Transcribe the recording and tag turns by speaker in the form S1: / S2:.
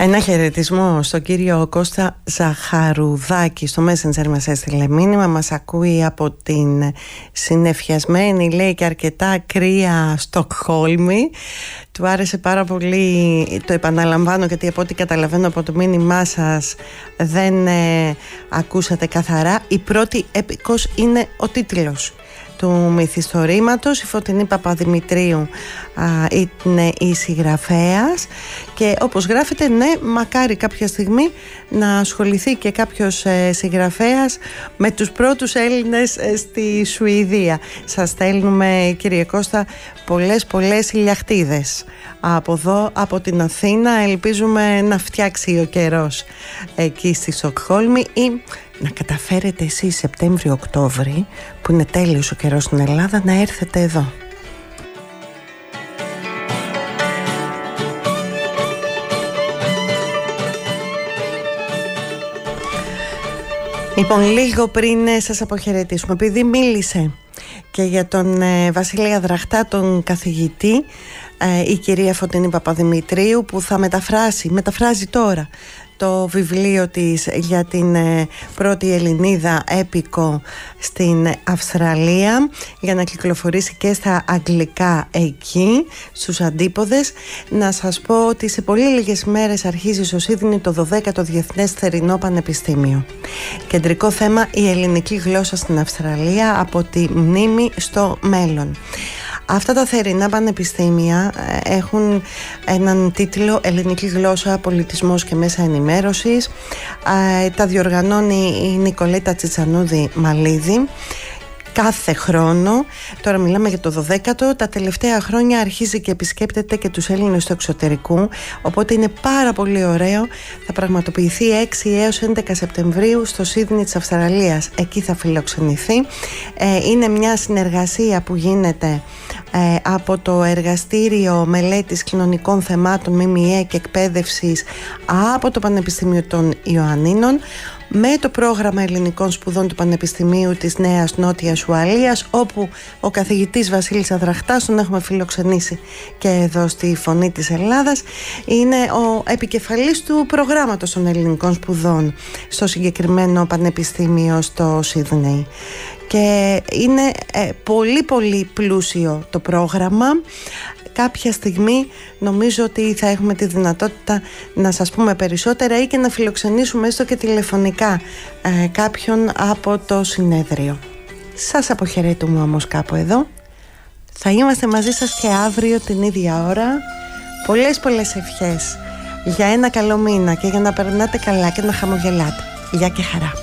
S1: Ένα χαιρετισμό στον κύριο Κώστα Ζαχαρουδάκη. Στο Messenger μας έστειλε μήνυμα. Μας ακούει από την συννεφιασμένη, λέει, και αρκετά κρύα Στοκχόλμη. Του άρεσε πάρα πολύ, το επαναλαμβάνω, γιατί από ό,τι καταλαβαίνω από το μήνυμά σας δεν ακούσατε καθαρά. Η πρώτη έπικος είναι ο τίτλος του μυθιστορήματος. Η Φωτεινή Παπαδημητρίου είναι η συγγραφέας και όπως γράφεται, ναι, μακάρι κάποια στιγμή να ασχοληθεί και κάποιος συγγραφέας με τους πρώτους Έλληνες στη Σουηδία. Σας στέλνουμε, κύριε Κώστα, πολλές ηλιαχτίδες από εδώ, από την Αθήνα. Ελπίζουμε να φτιάξει ο καιρός εκεί στη Στοκχόλμη ή να καταφέρετε εσείς Σεπτέμβριο-Οκτώβρη, που είναι τέλειος ο καιρός στην Ελλάδα, να έρθετε εδώ. Λοιπόν, λίγο πριν σας αποχαιρετήσουμε, επειδή μίλησε και για τον Βασίλη Αδραχτά, τον καθηγητή, η κυρία Φωτεινή Παπαδημητρίου, που θα μεταφράζει τώρα το βιβλίο της για την πρώτη Ελληνίδα έπικο στην Αυστραλία, για να κυκλοφορήσει και στα αγγλικά εκεί, στους αντίποδες. Να σας πω ότι σε πολύ λίγες μέρες αρχίζει στο Σίδνεϊ το 12ο Διεθνές Θερινό Πανεπιστήμιο. Κεντρικό θέμα η ελληνική γλώσσα στην Αυστραλία, από τη μνήμη στο μέλλον. Αυτά τα θερινά πανεπιστήμια έχουν έναν τίτλο «Ελληνική γλώσσα, πολιτισμός και μέσα ενημέρωσης». Τα διοργανώνει η Νικολέτα Τσιτσανούδη Μαλίδη κάθε χρόνο. Τώρα μιλάμε για το 12ο. Τα τελευταία χρόνια αρχίζει και επισκέπτεται και τους Έλληνες του εξωτερικού, οπότε είναι πάρα πολύ ωραίο. Θα πραγματοποιηθεί 6 έως 11 Σεπτεμβρίου στο Σίδνεϊ της Αυστραλίας. Εκεί θα φιλοξενηθεί. Είναι μια συνεργασία που γίνεται από το Εργαστήριο Μελέτης Κοινωνικών Θεμάτων ΜΜΕ και Εκπαίδευσης από το Πανεπιστήμιο των Ιωαννίνων, με το πρόγραμμα ελληνικών σπουδών του Πανεπιστημίου της Νέας Νότιας Ουαλίας, όπου ο καθηγητής Βασίλης Αδραχτάς, τον έχουμε φιλοξενήσει και εδώ στη Φωνή της Ελλάδας, είναι ο επικεφαλής του προγράμματος των ελληνικών σπουδών στο συγκεκριμένο πανεπιστήμιο στο Σίδνεϊ. Και είναι πολύ πλούσιο το πρόγραμμα. Κάποια στιγμή νομίζω ότι θα έχουμε τη δυνατότητα να σας πούμε περισσότερα ή και να φιλοξενήσουμε έστω και τηλεφωνικά κάποιον από το συνέδριο. Σας αποχαιρετούμε όμως κάπου εδώ. Θα είμαστε μαζί σας και αύριο την ίδια ώρα. Πολλές ευχές για ένα καλό μήνα και για να περνάτε καλά και να χαμογελάτε. Γεια και χαρά.